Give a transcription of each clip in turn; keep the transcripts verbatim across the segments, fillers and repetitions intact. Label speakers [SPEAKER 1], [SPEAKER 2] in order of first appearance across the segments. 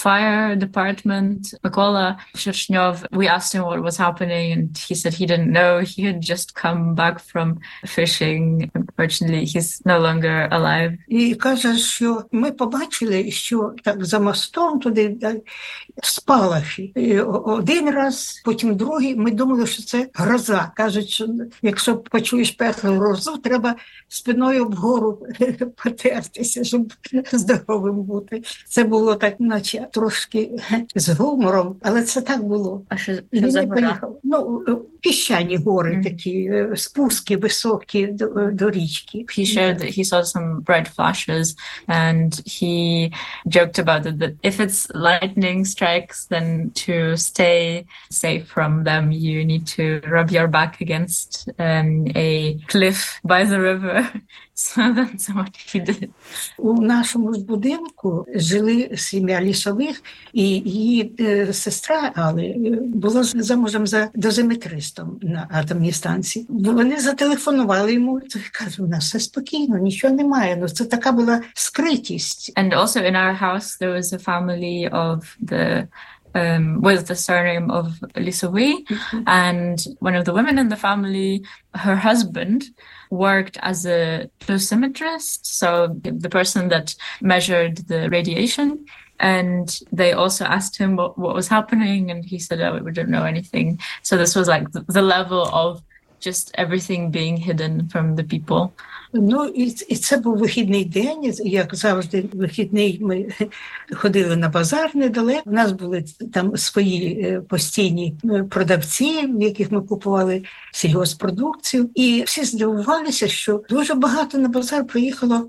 [SPEAKER 1] fire department, Mykola Shershnyov, we asked him what was happening and he said he didn't know. He had just come back from fishing. Unfortunately, he's no longer alive.
[SPEAKER 2] І каже, що ми побачили, що так за мостом туди спалахи. Один раз, потім другий. Ми думали, що це гроза. Кажуть, що якщо почуєш першу грозу, треба спиною вгору потертися, щоб здоровим бути. Це було так, наче трошки з гумором, але це так було.
[SPEAKER 1] А що, що за гора?
[SPEAKER 2] Ну, піщані гори mm. такі, спуски високі до, до річки.
[SPEAKER 1] He shared that he saw some bright flashes and he joked about it, that if it's lightning strikes, then to stay safe from them, you need to rub your back against um, a cliff by the river. So that's what he did.
[SPEAKER 2] У нашому ж будинку жили сім'я Лісових, і її е, сестра Але була замужем за дозиметристом на атомній станції. Вони зателефонували йому, і каже, у нас все спокійно, нічого немає. Ну, це така була скритість.
[SPEAKER 1] And also in our house there was a family of the Um, with the surname of Lisovi, mm-hmm. and one of the women in the family, her husband worked as a dosimetrist, so the person that measured the radiation. And they also asked him what, what was happening, and he said, oh, we don't know anything. So this was like the, the level of just everything being hidden from the people.
[SPEAKER 2] Ну, і, і це був вихідний день, як завжди, вихідний ми ходили на базар недалеко. У нас були там свої постійні продавці, в яких ми купували сільгоспродукцію. І всі здивувалися, що дуже багато на базар приїхало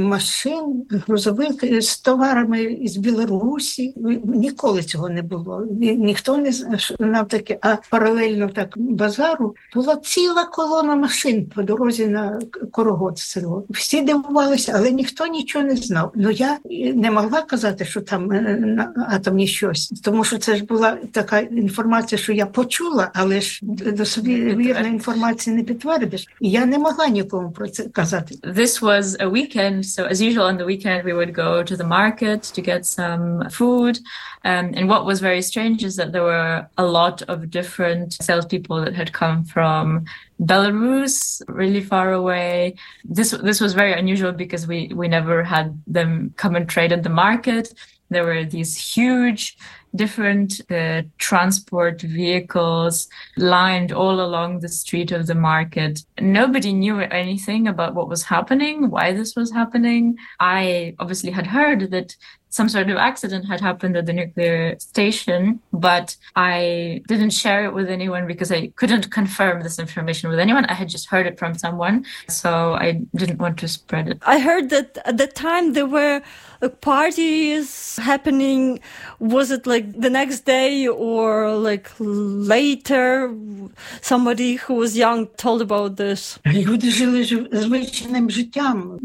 [SPEAKER 2] машин, грузових з товарами з Білорусі. Ніколи цього не було. Ніхто не знав таке. А паралельно так базару була ціла колона машин по дорозі на Корогод. Всі дивувалися, але ніхто нічого не знав. Ну, я не могла казати, що там на атомні щось, тому що це ж була така інформація, що я почула, але ж достовірної інформації не підтвердиш. І я не могла нікому про це казати.
[SPEAKER 1] This was a weekend, so as usual on the weekend we would go to the market to get some food. Um, and what was very strange is that there were a lot of different salespeople that had come from Belarus, really far away. This this was very unusual because we, we never had them come and trade at the market. There were these huge different uh, transport vehicles lined all along the street of the market. Nobody knew anything about what was happening, why this was happening. I obviously had heard that some sort of accident had happened at the nuclear station, but I didn't share it with anyone because I couldn't confirm this information with anyone. I had just heard it from someone, so I didn't want to spread it.
[SPEAKER 3] I heard that at the time there were uh, parties happening. Was it like the next day or like later? Somebody who was young told about this.
[SPEAKER 2] Люди жили звичайним життям.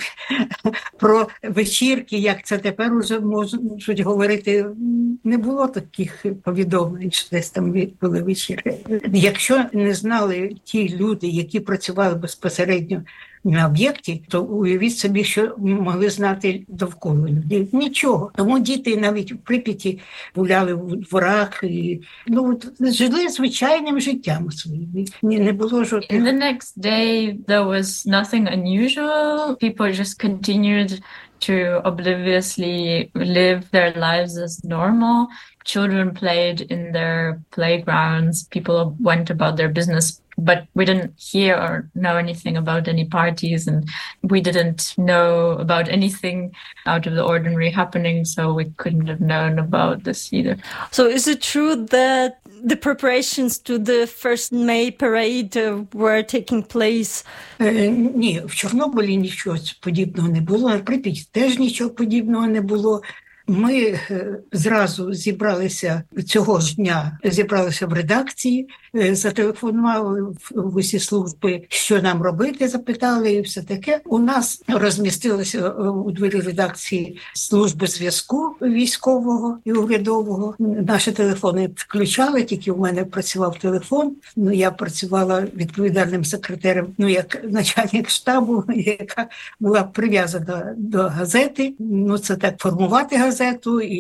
[SPEAKER 2] Про вечірки, як це тепер уже можуть говорити, не було таких повідомлень, що десь там були вечірки. Якщо не знали ті люди, які працювали безпосередньо на об'єкті, то уявіть собі, що могли знати довкола людей. Нічого. Тому діти навіть в Прип'яті гуляли в дворах і ну, жили звичайним життям своїм. Не було жодних.
[SPEAKER 1] In the next day there was nothing unusual. People just continued to obliviously live their lives as normal. Children played in their playgrounds. People went about their business. But we didn't hear or know anything about any parties, and we didn't know about anything out of the ordinary happening, so we couldn't have known about this either.
[SPEAKER 3] So is it true that the preparations to the first May parade uh, were taking place?
[SPEAKER 2] Е, ні, в Чорнобилі нічого подібного не було, в Прип'яті теж нічого подібного не було. Ми зразу зібралися цього ж дня, зібралися в редакції, зателефонували в усі служби, що нам робити, запитали і все таке. У нас розмістилися у двері редакції служби зв'язку військового і урядового. Наші телефони включали, тільки у мене працював телефон. Ну, я працювала відповідальним секретарем, ну, як начальник штабу, яка була прив'язана до газети. Ну, це так, формувати газети. газету, і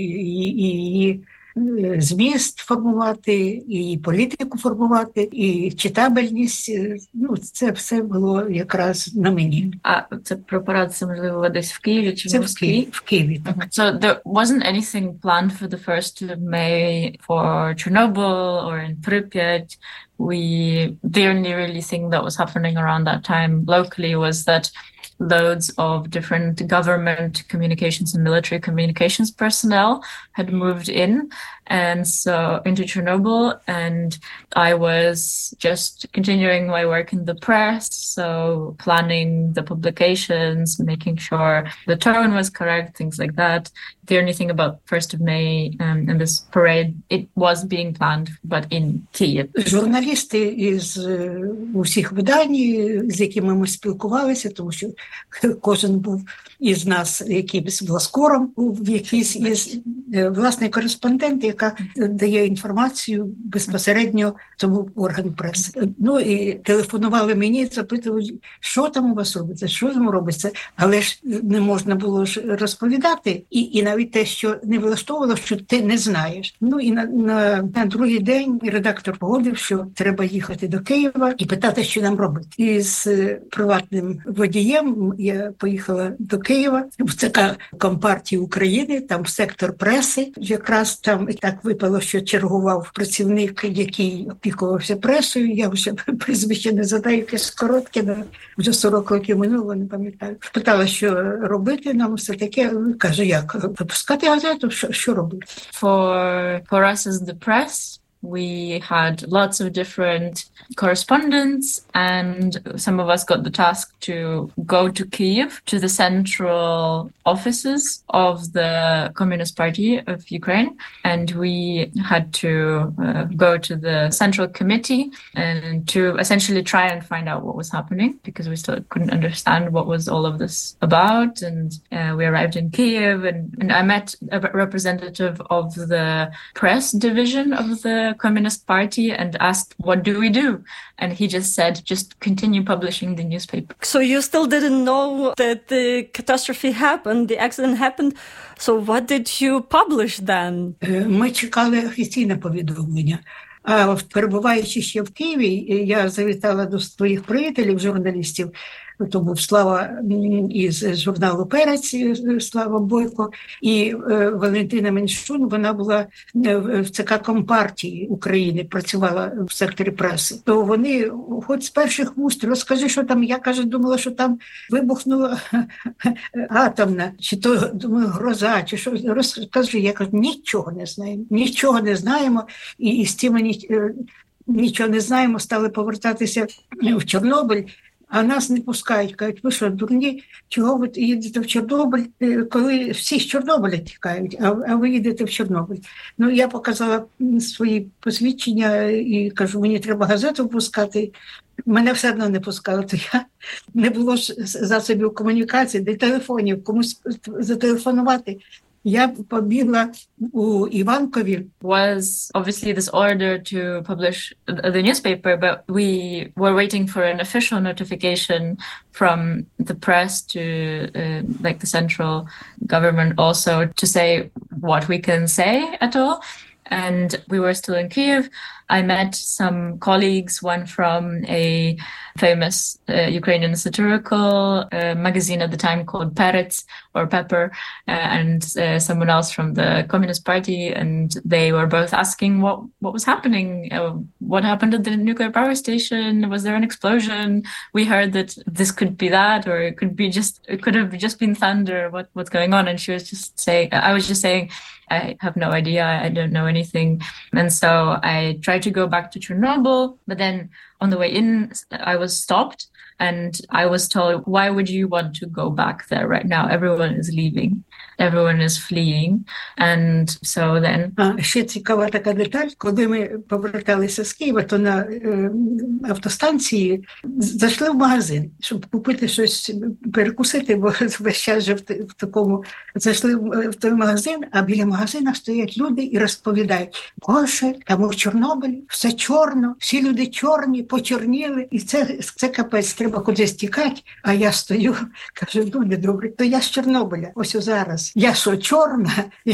[SPEAKER 2] її зміст формувати, і політику формувати, і читабельність. Ну, це все було якраз на мені.
[SPEAKER 1] А це про парад, це, можливо, десь в Києві чи
[SPEAKER 2] це
[SPEAKER 1] в Москві?
[SPEAKER 2] В Києві, так.
[SPEAKER 1] Mm-hmm. So there wasn't anything planned for the first of May for Chernobyl or in Pripyat. We, the only really thing that was happening around that time locally was that loads of different government communications and military communications personnel had moved in and so into Chernobyl, and I was just continuing my work in the press, so planning the publications, making sure the tone was correct, things like that. The only thing about first of May um, and this parade, it was being planned, but in Kyiv.
[SPEAKER 2] Журналісти із усіх видань, з якими ми спілкувалися, тому що кожен був із нас якимось власкором, був якийсь із власний кореспондент, яка дає інформацію безпосередньо тому органу преси. Ну і телефонували мені, запитували, що там у вас робиться, що там робиться, але ж не можна було ж розповідати, і, і навіть те, що не влаштовувало, що ти не знаєш. Ну і на, на, на другий день редактор погодив, що треба їхати до Києва і питати, що нам робити. І з приватним водієм я поїхала до Києва, в ЦК Компартії України, там в сектор преси. Якраз там так випало, що чергував працівник, який опікувався пресою. Я вже прізвище не задаю, якесь коротке, але вже сорок років минуло, не пам'ятаю. Питала, що робити нам все таке. Каже, як? Випускати газету? Що, що робити?
[SPEAKER 1] For, for us as the press, we had lots of different correspondents, and some of us got the task to go to Kyiv, to the central offices of the Communist Party of Ukraine, and we had to uh, go to the central committee and to essentially try and find out what was happening, because we still couldn't understand what was all of this about. And uh, we arrived in Kyiv, and, and I met a representative of the press division of the Communist Party and asked, what do we do? And he just said, just continue publishing the newspaper.
[SPEAKER 3] So you still didn't know that the catastrophe happened, the accident happened. So what did you publish then?
[SPEAKER 2] Ми чекали офіційне повідомлення. А перебуваючи ще в Києві, я завітала до своїх приятелів, журналістів, то був Слава із журналу «Перець», Слава Бойко, і Валентина Меньшун, вона була в ЦК Компартії України, працювала в секторі преси. То вони, хоч з перших вуст, розкажи, що там, я, каже, думала, що там вибухнула атомна, чи то, думаю, гроза, чи що, розкажи, я кажу, нічого не знаємо, нічого не знаємо, і, і з цим нічого не знаємо, стали повертатися в Чорнобиль. А нас не пускають, кажуть, ви що, дурні, чого ви їдете в Чорнобиль, коли всі з Чорнобиля тікають, а, а ви їдете в Чорнобиль. Ну, я показала свої посвідчення і кажу, мені треба газету пускати. Мене все одно не пускали, то я не було ж засобів комунікації, де телефонів, комусь зателефонувати. Я побігла у Іванкові.
[SPEAKER 1] Was obviously this order to publish the newspaper, but we were waiting for an official notification from the press to uh, like the central government also to say what we can say at all. And we were still in Kyiv. I met some colleagues, one from a famous uh, Ukrainian satirical uh, magazine at the time called Perets or Pepper, uh, and uh, someone else from the Communist Party, and they were both asking what, what was happening, uh, what happened at the nuclear power station, was there an explosion? We heard that this could be that, or it could be just, it could have just been thunder, what, what's going on? And she was just saying, I was just saying, I have no idea, I don't know anything. And so I tried to go back to Chernobyl, but then on the way in, I was stopped and I was told, why would you want to go back there right now? Everyone is leaving. Everyone is fleeing. And so then...
[SPEAKER 2] А, ще цікава така деталь. Коли ми поверталися з Києва, то на е, автостанції зайшли в магазин, щоб купити щось, перекусити, бо весь час вже в, в такому... Зайшли в, в той магазин, а біля магазина стоять люди і розповідають, Боже, там у Чорнобилі все чорно, всі люди чорні, почорніли, і це, це капець, треба кудись тікати, а я стою, кажу, люди добре, то я з Чорнобиля, ось зараз. Я що, чорна?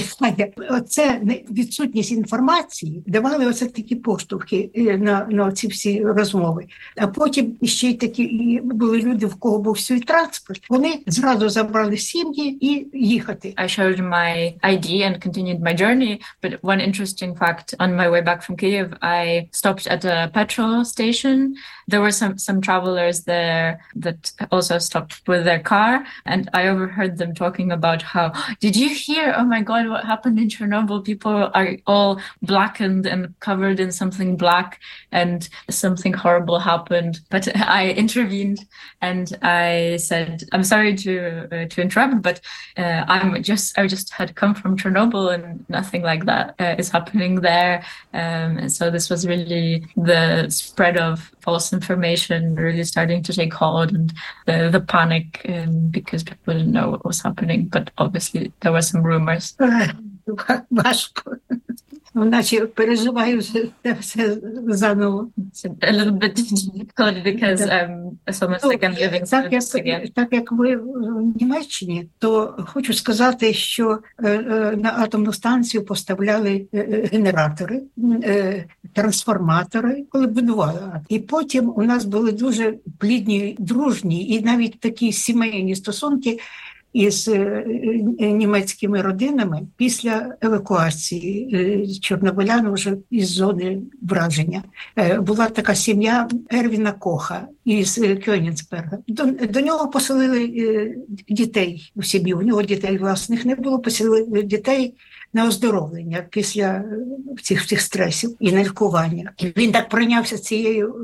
[SPEAKER 2] Оце відсутність інформації давали оце такі поштовхи на, на ці всі розмови. А потім ще й такі були люди, в кого був свій транспорт, вони зразу забрали сім'ї і їхати.
[SPEAKER 1] I showed my I D and continued my journey, but one interesting fact, on my way back from Kyiv, I stopped at a petrol station. There were some, some travelers there that also stopped with their car, and I overheard them talking about how, did you hear, oh my God, what happened in Chernobyl? People are all blackened and covered in something black, and something horrible happened. But I intervened and I said, I'm sorry to uh, to interrupt, but uh, I'm just I just had come from Chernobyl, and nothing like that uh, is happening there. Um, and so this was really the spread of false information really starting to take hold, and the the panic um, because people didn't know what was happening. But obviously there were some rumors.
[SPEAKER 2] Важко. Наче переживаю це все заново.
[SPEAKER 1] A little bit difficult because um, it's almost like I'm living
[SPEAKER 2] так,
[SPEAKER 1] through this again.
[SPEAKER 2] як, так як ви в Німеччині, то хочу сказати, що е, е, на атомну станцію поставляли е, генератори, е, трансформатори, коли будували. І потім у нас були дуже плідні, дружні і навіть такі сімейні стосунки із німецькими родинами після евакуації чорнобилян вже із зони враження. Була така сім'я Ервіна Коха із Кёнігсберга. До, до нього поселили дітей у сім'ю. У нього дітей власних не було, поселили дітей на оздоровлення після цих всіх стресів і на лікування. І він так прийнявся цією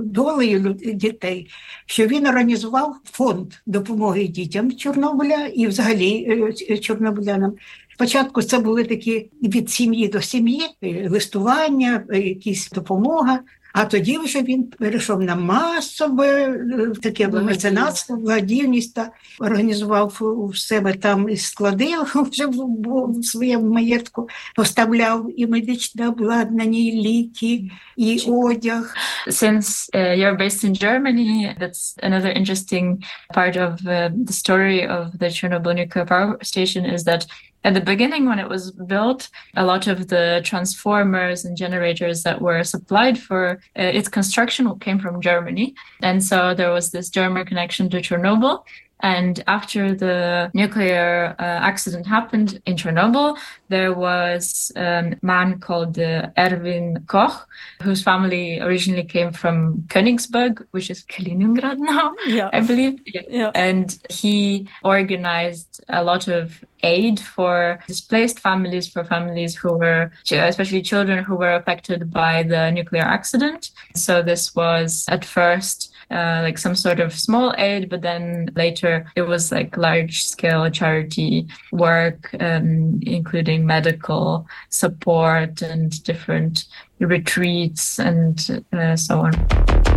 [SPEAKER 2] долею дітей, що він організував фонд допомоги дітям Чорнобиля і взагалі чорнобилянам. Спочатку це були такі від сім'ї до сім'ї, листування, якісь допомога, а тоді вже він перейшов на масове таке меценатство, благодійність, та організував у себе там склади вже в своєму маєтку, поставляв і медичне обладнання, і ліки, і одяг.
[SPEAKER 1] Since uh, you're based in Germany, that's another interesting part of uh, the story of the Chernobyl nuclear power station is that at the beginning, when it was built, a lot of the transformers and generators that were supplied for uh, its construction came from Germany. And so there was this German connection to Chernobyl. And after the nuclear uh, accident happened in Chernobyl, there was a man called uh, Erwin Koch, whose family originally came from Königsberg, which is Kaliningrad now, yeah. I believe. Yeah. Yeah. And he organized a lot of aid for displaced families, for families who were, especially children who were affected by the nuclear accident. So this was at first Uh, like some sort of small aid, but then later it was like large-scale charity work, um, including medical support and different retreats and uh, so on.